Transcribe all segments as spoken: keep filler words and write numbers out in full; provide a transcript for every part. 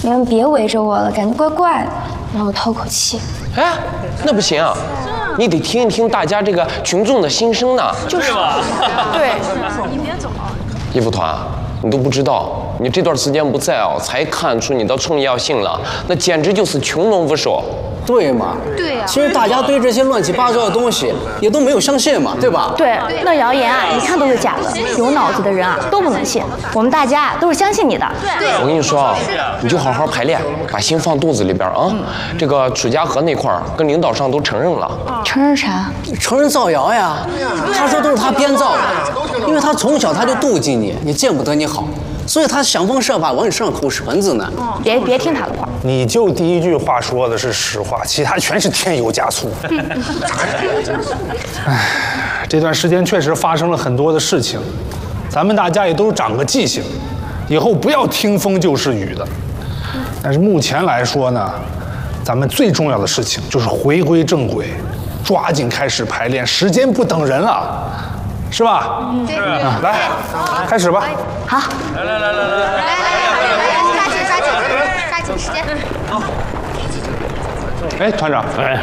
你们别围着我了，感觉怪怪的，让我透口气。 哎，那不行啊，你得听一听大家这个群众的心声呢。 就是嘛，对。 你别走。 义父团，你都不知道，你这段时间不在哦，才看出你的重要性了，那简直就是群龙无首。 对嘛？ 对呀、啊。 其实大家对这些乱七八糟的东西也都没有相信嘛，对吧？ 对，那谣言啊，一看都是假的，有脑子的人啊都不能信。我们大家啊都是相信你的。 对。 我跟你说啊，你就好好排练，把心放肚子里边啊。嗯、这个楚家河那块儿跟领导上都承认了。 承认啥？ 承认造谣呀。他说都是他编造的，因为他从小他就妒忌你，你见不得你好。所以他想方设法往你身上口绳子呢。 别别听他的话， 你就第一句话说的是实话，其他全是添油加醋。唉，这段时间确实发生了很多的事情，咱们大家也都长个记性，以后不要听风就是雨的。但是目前来说呢，咱们最重要的事情就是回归正轨，抓紧开始排练，时间不等人了。是吧？嗯，对。啊，来，开始吧。 好。 来来来来来来来来，抓紧抓紧抓紧时间。 哎，团长，哎，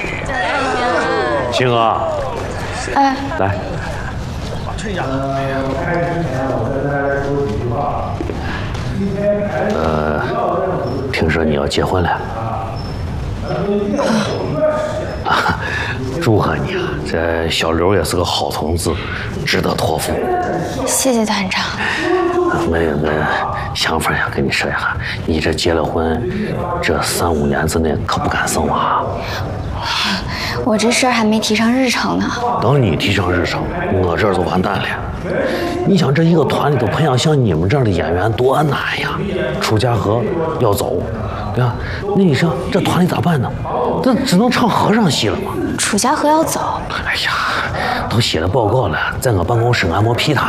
星哥， 哎， 来。呃，听说你要结婚了。啊，祝贺你啊！这小刘也是个好同志，值得托付。 谢谢团长。 我有个想法想跟你说一下，你这结了婚，这三五年之内可不敢生娃。 我这事儿还没提上日程呢。 等你提上日程，我这儿就完蛋了。你想，这一个团里头培养像你们这样的演员多难呀！楚家河要走，对吧？那你说这团里咋办呢？这只能唱和尚戏了嘛。 楚家河要走。 哎呀，都写了报告了，在我办公室按摩批他。